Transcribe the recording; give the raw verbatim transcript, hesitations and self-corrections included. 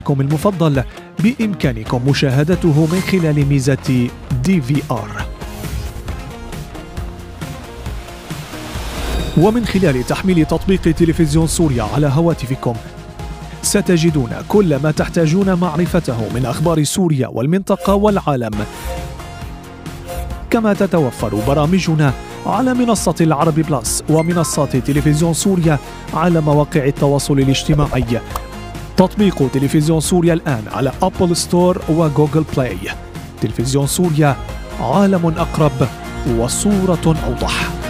المفضل بإمكانكم مشاهدته من خلال ميزة دي في آر. ومن خلال تحميل تطبيق تلفزيون سوريا على هواتفكم ستجدون كل ما تحتاجون معرفته من أخبار سوريا والمنطقة والعالم. كما تتوفر برامجنا على منصة العرب بلس ومنصات تلفزيون سوريا على مواقع التواصل الاجتماعي. تطبيق تلفزيون سوريا الآن على أبل ستور وجوجل بلاي. تلفزيون سوريا، عالم أقرب وصورة أوضح.